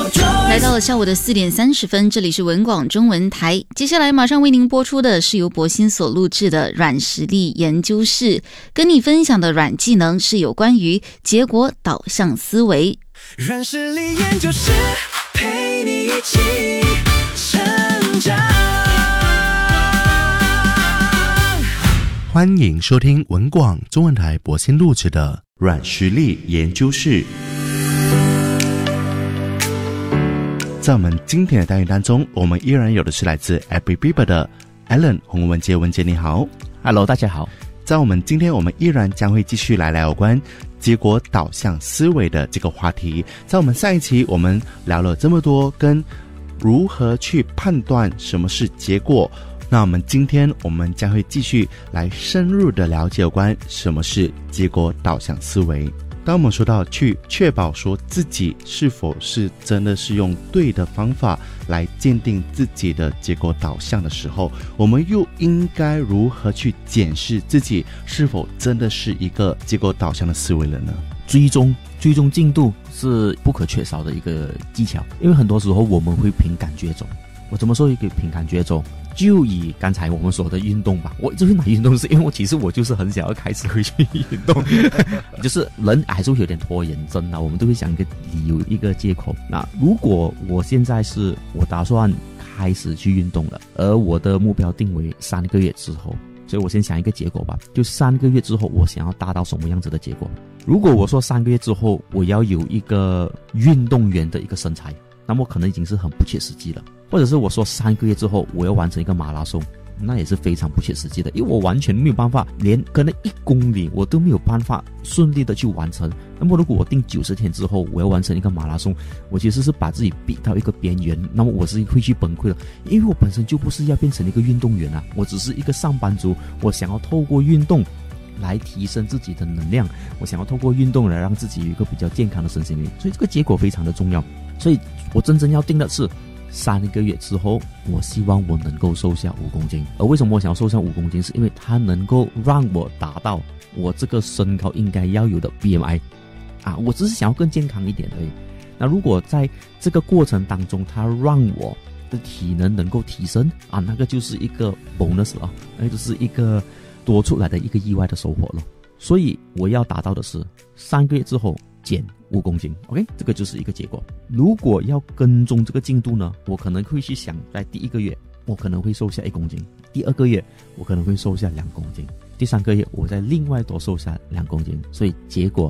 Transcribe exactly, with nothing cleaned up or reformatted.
来到了下午的四点三十分，这里是文广中文台。接下来马上为您播出的是由博欣所录制的软实力研究室，跟你分享的软技能是有关于结果导向思维。 软实力研究室陪你一起成长。 欢迎收听文广中文台博欣录制的软实力研究室。在我们今天的单元当中，我们依然有的是来自 Abby Bieber 的 Alan 洪文杰。文杰你好。 Hello， 大家好。 在我们今天我们依然将会继续来聊有关结果导向思维的这个话题。在我们上一期我们聊了这么多跟如何去判断什么是结果，那我们今天我们将会继续来深入的了解有关什么是结果导向思维。当我们说到去确保说自己是否是真的是用对的方法来鉴定自己的结果导向的时候，我们又应该如何去检视自己是否真的是一个结果导向的思维了呢？ 追踪追踪进度是不可缺少的一个技巧，因为很多时候我们会凭感觉走。我怎么说一个凭感觉走？就以刚才我们说的运动吧，我一直会拿运动是因为我其实我就是很想要开始回去运动就是人还是会有点拖延症啊，我们都会想一个理由一个借口。那如果我现在是我打算开始去运动了，而我的目标定为三个月之后，所以我先想一个结果吧，就三个月之后我想要达到什么样子的结果。如果我说三个月之后我要有一个运动员的一个身材，那么可能已经是很不切实际了。或者是我说三个月之后我要完成一个马拉松，那也是非常不切实际的，因为我完全没有办法，连可能一公里我都没有办法顺利的去完成。那么如果我定九十天之后我要完成一个马拉松，我其实是把自己逼到一个边缘，那么我是会去崩溃的，因为我本身就不是要变成一个运动员啊，我只是一个上班族，我想要透过运动来提升自己的能量，我想要透过运动来让自己有一个比较健康的身心灵，所以这个结果非常的重要。所以我真正要定的是三个月之后我希望我能够瘦下五公斤。而为什么我想要瘦下五公斤，是因为它能够让我达到我这个身高应该要有的 B M I 啊，我只是想要更健康一点而已。那如果在这个过程当中它让我的体能能够提升啊，那个就是一个 bonus 了，那个就是一个多出来的一个意外的收获了。所以我要达到的是三个月之后减五公斤 OK， 这个就是一个结果。如果要跟踪这个进度呢，我可能会去想，在第一个月我可能会瘦下一公斤，第二个月我可能会瘦下两公斤，第三个月我再另外多瘦下两公斤，所以结果